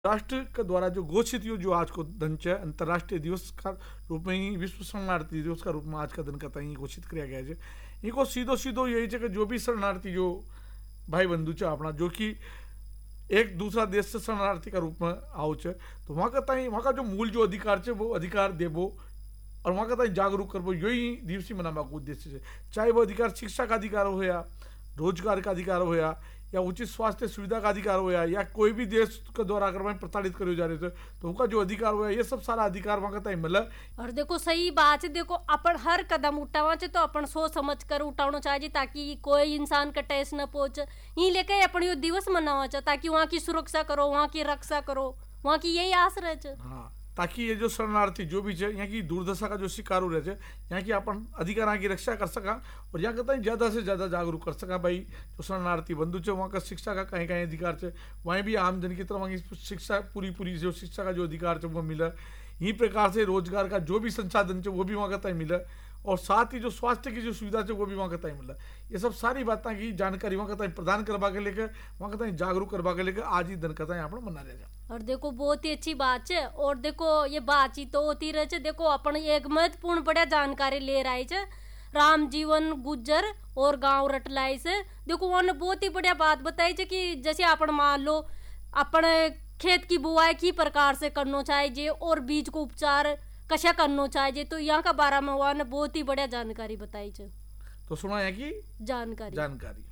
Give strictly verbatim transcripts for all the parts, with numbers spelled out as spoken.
राष्ट्र के द्वारा जो घोषित यो जो आज को दिन है अंतर्राष्ट्रीय दिवस का रूप में ही विश्व शरणार्थी दिवस का रूप में आज का दिन का ही घोषित किया गया है। इनको सीधो सीधो यही है कि जो भी शरणार्थी जो भाई बंधु है अपना जो कि एक दूसरा देश से शरणार्थी का रूप में आओ है तो वहाँ का ताई वहाँ का जो मूल जो अधिकार है वो अधिकार देवो और वहाँ का ताई जागरूक करवो यही दिवस ही मनाने का उद्देश्य है। चाहे वो अधिकार शिक्षा का अधिकार हो या रोजगार का अधिकार हो या या उचित स्वास्थ्य सुविधा का अधिकार हो या, या कोई भी देश के द्वारा अगर वहीं प्रताड़ित करे जा रहे थे तो उनका जो अधिकार हुआ ये सब सारा अधिकार वहाँ का मिला। और देखो सही बात है, देखो अपन हर कदम उठावा तो अपन सोच समझ कर उठाना चाहिए ताकि कोई इंसान का टैस न पहुंचे। यही लेके अपन यो दिवस मनावा चाहिए ताकि वहाँ की सुरक्षा करो, वहाँ की रक्षा करो, वहाँ की यही आस रहे। हाँ, ताकि ये जो शरणार्थी जो भी है यहाँ की दुर्दशा का जो शिकार हो रहे थे यहाँ की अपन अधिकारों की रक्षा कर सका और यहाँ कहता है ज़्यादा से ज़्यादा जागरूक कर सका। भाई जो शरणार्थी बंधु है वहाँ का शिक्षा का कहीं कहीं अधिकार है, वहीं भी आम जन की तरह वहाँ की शिक्षा पूरी पूरी जो शिक्षा का जो अधिकार है वो मिला। इसी प्रकार से रोजगार का जो भी संसाधन है वो भी वहाँ कहता है मिला और साथ ही जो स्वास्थ्य की जो सुविधा है वो भी वहाँ कहता है मिला। ये सब सारी बातें की जानकारी वहाँ कहता है प्रदान करवा के लेकर वहाँ कहता है जागरूक करवा के लेकर आज ही दिन कहता है यहाँ पर मना रहेगा। और देखो बहुत ही अच्छी बात है और देखो ये बातचीत तो होती रहे। देखो अपन एक महत्वपूर्ण बढ़िया जानकारी ले रहे है राम जीवन गुज्जर और गांव रटलाई से। देखो उन्होंने बहुत ही बढ़िया बात बताई है कि जैसे अपन मान लो अपन खेत की बुआई की प्रकार से करना चाहिए और बीज को उपचार कशा करना चाहिए, तो यहाँ का बारे में उन्होंने बहुत ही बढ़िया जानकारी बताई है। तो सुना है कि जानकारी जानकारी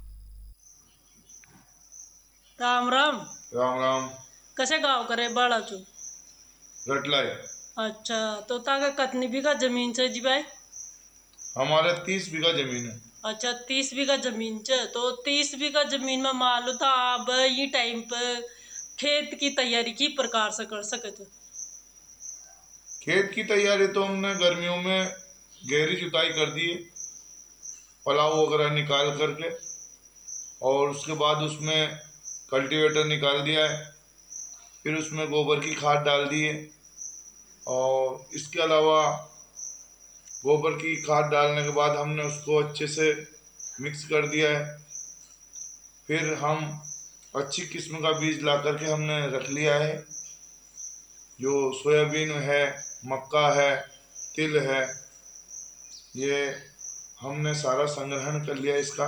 राम राम राम राम कसे गाँव करे बाड़ा चू रटलाई। अच्छा तो ताका कितनी बीघा जमीन है जी भाई? हमारे तीस बीघा जमीन है। अच्छा तीस बीघा जमीन है तो तीस बीघा जमीन में मान लो था आप ये टाइम पर खेत की तैयारी की प्रकार से कर सकते? खेत की तैयारी तो हमने गर्मियों में गहरी जुताई कर दी है पलाव वगैरह निकाल करके और उसके बाद उसमें कल्टीवेटर निकाल दिया है, फिर उसमें गोबर की खाद डाल दी है और इसके अलावा गोबर की खाद डालने के बाद हमने उसको अच्छे से मिक्स कर दिया है। फिर हम अच्छी किस्म का बीज ला करके हमने रख लिया है, जो सोयाबीन है, मक्का है, तिल है, ये हमने सारा संग्रहण कर लिया इसका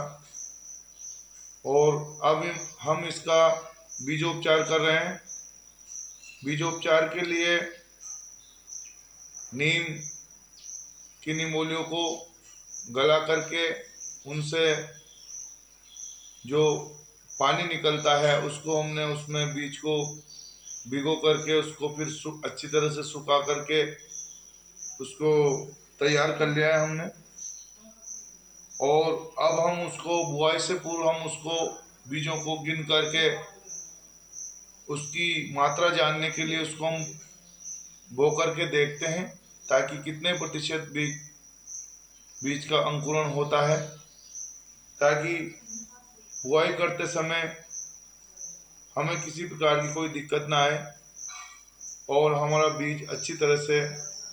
और अब हम इसका बीजोपचार कर रहे हैं। बीजोपचार के लिए नीम की निमोलियों को गला करके उनसे जो पानी निकलता है उसको हमने उसमें बीज को भिगो करके उसको फिर अच्छी तरह से सुखा करके उसको तैयार कर लिया है हमने और अब हम उसको बुआई से पूर्व हम उसको बीजों को गिन करके उसकी मात्रा जानने के लिए उसको हम बो करके देखते हैं ताकि कितने प्रतिशत बीज बीज का अंकुरण होता है, ताकि बुआई करते समय हमें किसी प्रकार की कोई दिक्कत ना आए और हमारा बीज अच्छी तरह से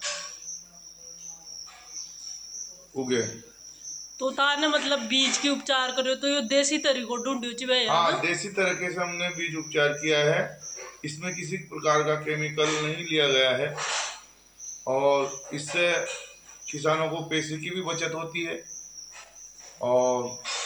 उगे। तो ताने मतलब बीज की उपचार करो तो ये देसी तरीकों ढूंढियो ची भाई? हाँ, देसी तरीके से हमने बीज उपचार किया है, इसमें किसी प्रकार का केमिकल नहीं लिया गया है और इससे किसानों को पैसे की भी बचत होती है और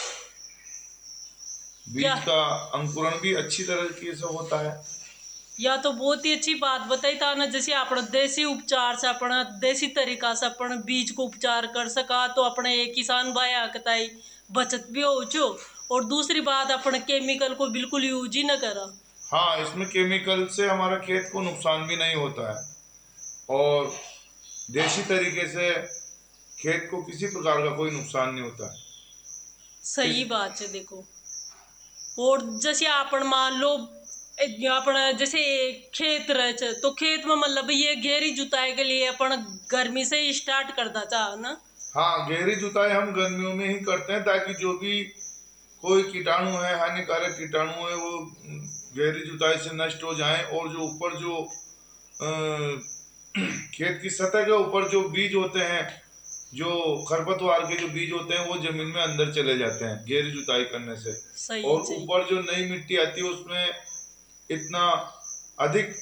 बीज का अंकुरण भी अच्छी तरीके से होता है। या तो बहुत ही अच्छी बात बताई था ना, जैसे अपना देसी उपचार से अपना देसी तरीका से अपन बीज को उपचार कर सका तो अपने एक किसान भाई आकताई बचत भी हो चो और दूसरी बात अपन केमिकल को बिल्कुल यूज ही न करा। हाँ, इसमें केमिकल से हमारा खेत को नुकसान भी नहीं होता है और देसी तरीके से खेत को किसी प्रकार का कोई नुकसान नहीं होता है। सही बात है। देखो और जैसे अपन मान लो अपना जैसे खेत रहे तो खेत में मतलब ये गहरी जुताई के लिए अपन गर्मी से ही स्टार्ट करता चाह ना? हाँ, गहरी जुताई हम गर्मियों में ही करते हैं ताकि जो भी कोई कीटाणु है, हानिकारक कीटाणु है, वो गहरी जुताई से नष्ट हो जाएं और जो ऊपर जो आ, खेत की सतह के ऊपर जो बीज होते हैं, जो खरपतवार के जो बीज होते हैं वो जमीन में अंदर चले जाते हैं गहरी जुताई करने से। सही, और सही। ऊपर जो नई मिट्टी आती है उसमें इतना अधिक